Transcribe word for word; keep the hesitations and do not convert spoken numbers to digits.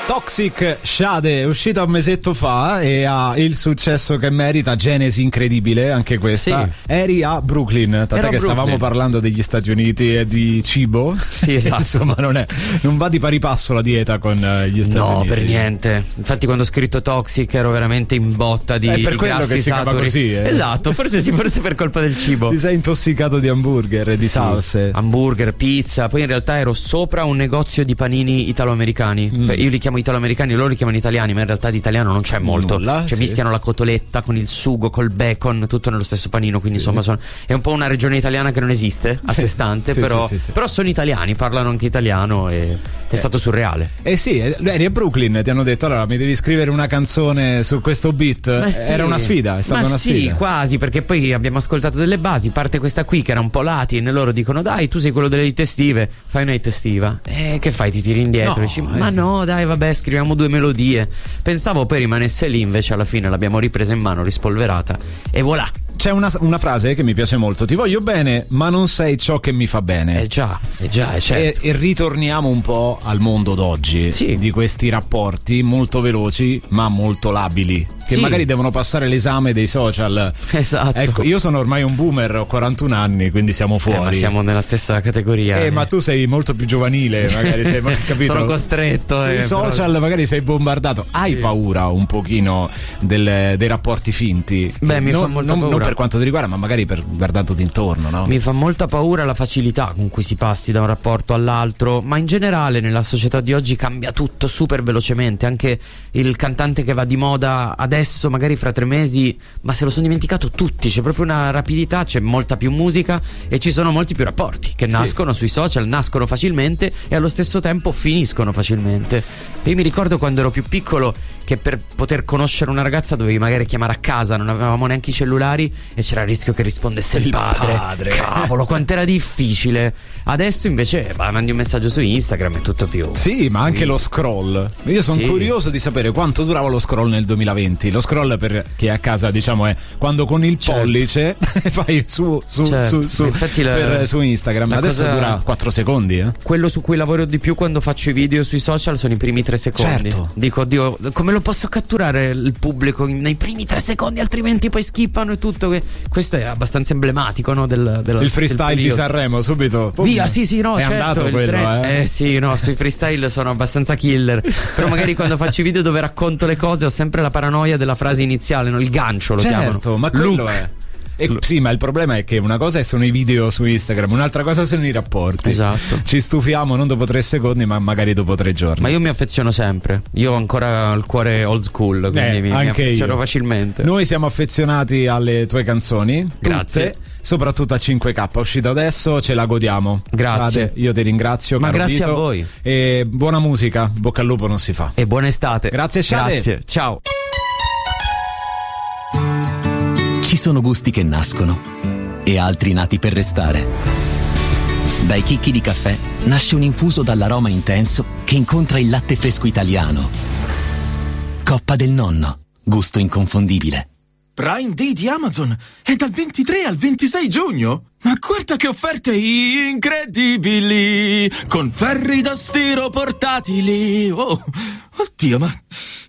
Toxic Shade è uscita un mesetto fa e ha il successo che merita. Genesi incredibile anche questa. Sì. Eri a Brooklyn, tant'è Ero che Brooklyn. Stavamo parlando degli Stati Uniti e di cibo. Sì, esatto. Insomma, non è non va di pari passo la dieta con gli Stati no, Uniti. No, per niente. Infatti quando ho scritto Toxic ero veramente in botta di, è per di quello grassi che si saturi. chiama così, eh. Esatto, forse sì, forse per colpa del cibo. Ti sei intossicato di hamburger e di sì, salse. Hamburger, pizza. Poi in realtà ero sopra un negozio di panini italo-americani. Mm. Beh, io li chiamo italo-americani, loro li chiamano italiani, ma in realtà di italiano non c'è molto. Nulla, cioè sì. mischiano la cotoletta con il sugo, col bacon, tutto nello stesso panino. Quindi sì. insomma sono, è un po' una regione italiana che non esiste a sé stante, sì, però, sì, sì, sì. però sono italiani, parlano anche italiano e è eh. stato surreale. Eh sì, eri a Brooklyn, ti hanno detto allora mi devi scrivere una canzone su questo beat. Sì. Era una sfida, è stata ma una sì, sfida. Sì, quasi, perché poi abbiamo ascoltato delle basi, parte questa qui che era un po' latin e loro dicono dai tu sei quello delle hit estive, fai una hit estiva. E eh, che fai, ti tiri indietro? No, Dici, eh. ma no dai vabbè scriviamo due melodie. Pensavo poi rimanesse lì, invece alla fine l'abbiamo ripresa in mano, rispolverata e voilà. C'è una, una frase che mi piace molto: ti voglio bene ma non sei ciò che mi fa bene. Eh già, eh già, è certo. E, e ritorniamo un po' al mondo d'oggi, sì. di questi rapporti molto veloci ma molto labili, che sì. magari devono passare l'esame dei social. Esatto. Ecco, io sono ormai un boomer, ho quarantuno anni, quindi siamo fuori. Eh, ma siamo nella stessa categoria. Eh, eh. ma tu sei molto più giovanile, magari sei, capito? Sono costretto. Sui eh, social però... magari sei bombardato. Hai sì. paura un pochino del, dei rapporti finti? Beh, mi non, fa molta non, paura. Non per quanto ti riguarda, ma magari per guardandoti intorno, no? Mi fa molta paura la facilità con cui si passi da un rapporto all'altro, ma in generale nella società di oggi cambia tutto super velocemente. Anche il cantante che va di moda adesso, magari fra tre mesi, ma se lo sono dimenticato tutti. C'è proprio una rapidità, c'è molta più musica e ci sono molti più rapporti che nascono sì. sui social, nascono facilmente e allo stesso tempo finiscono facilmente. Io mi ricordo quando ero più piccolo che per poter conoscere una ragazza dovevi magari chiamare a casa, non avevamo neanche i cellulari e c'era il rischio che rispondesse il, il padre. padre Cavolo, quant'era difficile. Adesso invece bah, mandi un messaggio su Instagram, è tutto più. Sì, ma anche sì. lo scroll. Io sono sì. curioso di sapere quanto durava lo scroll nel duemilaventi. Lo scroll, per chi è a casa, diciamo, è quando con il certo. pollice fai su su certo. su, su, Infatti la, per, su Instagram. Adesso cosa... dura quattro secondi. Eh? Quello su cui lavoro di più quando faccio i video sui social sono i primi tre secondi. Certo. Dico, oddio, come lo posso catturare il pubblico nei primi tre secondi, altrimenti poi skippano e tutto. Questo è abbastanza emblematico, no? Del, del, il freestyle di Sanremo, subito. Pum. Via, sì, sì, no, è certo, andato il quello, tre... eh. eh sì, no, sui freestyle sono abbastanza killer. Però magari quando faccio i video dove racconto le cose ho sempre la paranoia della frase iniziale, no? Il gancio lo certo, chiamano. Certo, ma quello Look. è. E, sì, ma il problema è che una cosa sono i video su Instagram, un'altra cosa sono i rapporti. Esatto. Ci stufiamo non dopo tre secondi, ma magari dopo tre giorni. Ma io mi affeziono sempre. Io ho ancora il cuore old school, quindi eh, mi, anche mi affeziono io. facilmente. Noi siamo affezionati alle tue canzoni. Grazie. Tutte, soprattutto a cinque K, uscita adesso, ce la godiamo. Grazie. Frate, io ti ringrazio. Ma grazie Vito, a voi. E buona musica, bocca al lupo non si fa. E buona estate. Grazie, Shade. Grazie, ciao. Ci sono gusti che nascono e altri nati per restare. Dai chicchi di caffè nasce un infuso dall'aroma intenso che incontra il latte fresco italiano. Coppa del Nonno, gusto inconfondibile. Prime Day di Amazon è dal ventitré al ventisei giugno. Ma guarda che offerte incredibili, con ferri da stiro portatili. Oh, oddio, ma